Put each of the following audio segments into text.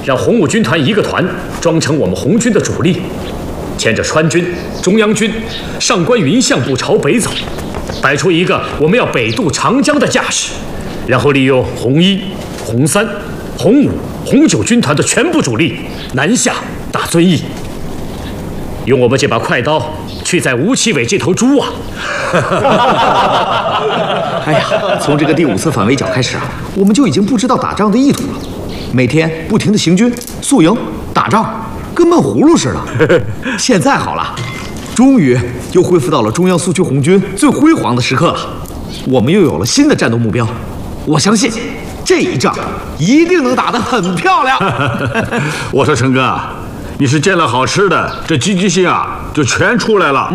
让红五军团一个团装成我们红军的主力，牵着川军、中央军、上官云相部朝北走，摆出一个我们要北渡长江的架势，然后利用红1、红3、红5、红9军团的全部主力南下打遵义，用我们这把快刀去宰吴奇伟这头猪啊！ 哎呀，从这个第5次反围剿开始啊，我们就已经不知道打仗的意图了，每天不停的行军、宿营、打仗，跟闷葫芦似的。现在好了，终于又恢复到了中央苏区红军最辉煌的时刻了，我们又有了新的战斗目标。我相信这一仗一定能打得很漂亮。 我说陈哥，你是见了好吃的，这积极性啊就全出来了。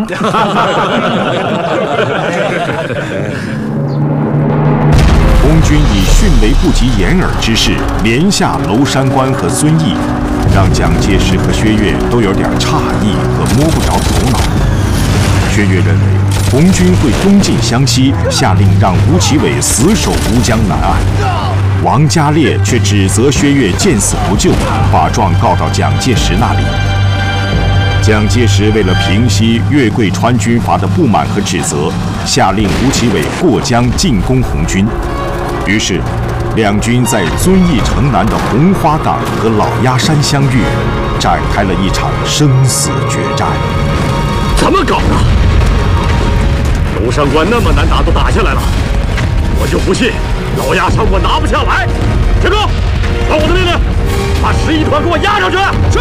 红军以迅雷不及掩耳之势连下娄山关和遵义，让蒋介石和薛岳都有点诧异和摸不着头脑。薛岳认为红军会东进湘西，下令让吴奇伟死守吴江南岸。王家烈却指责薛岳见死不救，把状告到蒋介石那里。蒋介石为了平息粤桂川军阀的不满和指责，下令吴奇伟过江进攻红军。于是，两军在遵义城南的红花岗和老鸭山相遇，展开了一场生死决战。 怎么搞的？娄山关那么难打都打下来了，我就不信老鸭山我拿不下来。铁哥，传我的命令，把11团给我压上去。是。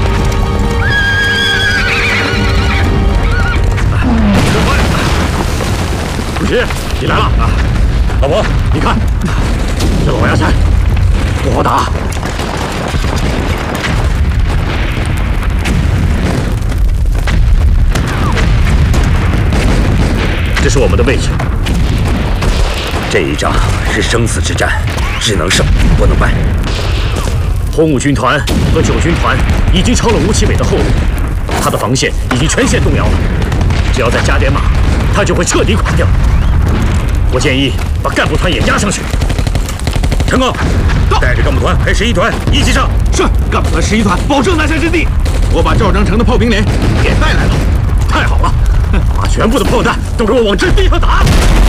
主席，你来了啊！老伯，你看，这老鸭山不好打。这是我们的位置。这一仗是生死之战，只能胜不能败。红五军团和9军团已经抄了吴奇伟的后路，他的防线已经全线动摇了。只要再加点马，他就会彻底垮掉。我建议把干部团也压上去。陈刚，带着干部团配11团一起上。是，干部团11团，保证南山阵地。我把赵章成的炮兵连也带来了。太好了，把全部的炮弹都给我往阵地上打。